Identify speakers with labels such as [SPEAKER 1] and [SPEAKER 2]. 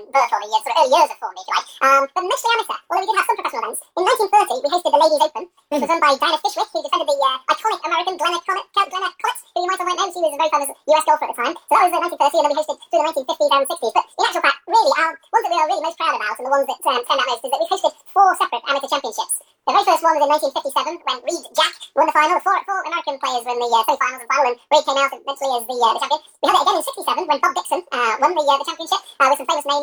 [SPEAKER 1] birth or the sort of early years of Formby, if you like, but mostly amateur, although we did have some professional events. In 1930, we hosted the Ladies Open, which was run by Diana Fishwick, who defended the iconic American Glenna Collett, who you might have might know. She was a very famous US golfer at the time. So that was 1930, and then we hosted through the 1950s and 60s. But in actual fact, really, our ones that we are really most proud about, and the ones that stand out most, is that we've hosted 4 separate amateur championships. The very first one was in 1957 when Reed Jack won the final. Four American players were in the semi-finals and final, and Reed came out eventually as the champion. We had it again in 67 when Bob Dixon won the championship with some famous names.